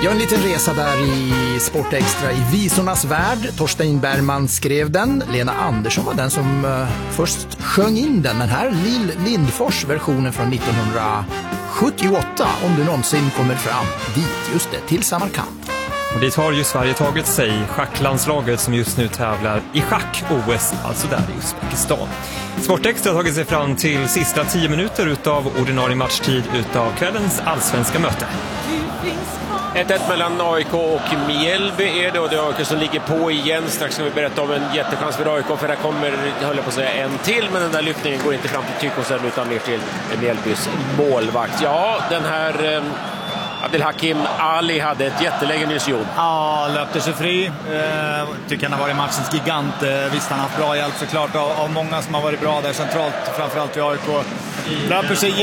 Ja, en liten resa där i Sportextra i visornas värld. Torstein Bergman skrev den. Lena Andersson var den som först sjöng in den. Den här Lill Lindfors versionen från 1978. Om du någonsin kommer fram dit, just det, till Samarkand. Och dit har ju Sverige tagit sig, schacklandslaget som just nu tävlar i schack-OS, alltså där i Uzbekistan. Sportextra har tagit sig fram till sista 10 minuter utav ordinarie matchtid utav kvällens allsvenska möte. 1-1 mellan AIK och Mjällby är det, och det är AIK som ligger på igen. Strax ska vi berätta om en jättechans för AIK, för där kommer, jag höll på att säga, en till, men den där lyftningen går inte fram till Tykosen utan ner till Mjällbys målvakt. Ja, den här Abdelhakim Ali hade ett jätteläge nyss, Jon. Ja, löpte sig fri. Tycker han har varit matchens gigant. Visst, han har haft bra hjälp såklart av många som har varit bra där centralt, framförallt i AIK. Löper sig